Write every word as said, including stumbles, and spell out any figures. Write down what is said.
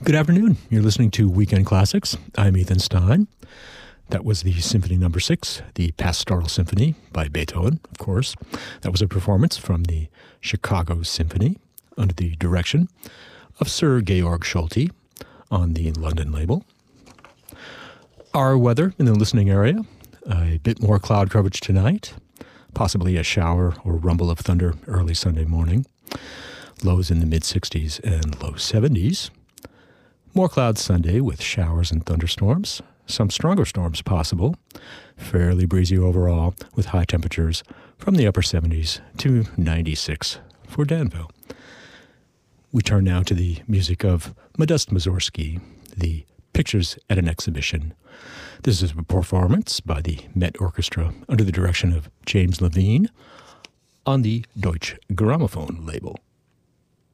Good afternoon. You're listening to Weekend Classics. I'm Ethan Stein. That was the Symphony Number Six, the Pastoral Symphony by Beethoven, of course. That was a performance from the Chicago Symphony under the direction of Sir Georg Solti on the London label. Our weather in the listening area, a bit more cloud coverage tonight, possibly a shower or rumble of thunder early Sunday morning. Lows in the mid sixties and low seventies. More clouds Sunday with showers and thunderstorms. Some stronger storms possible. Fairly breezy overall with high temperatures from the upper seventies to ninety-six for Danville. We turn now to the music of Modest Mussorgsky, the Pictures at an Exhibition. This is a performance by the Met Orchestra under the direction of James Levine on the Deutsche Grammophon label.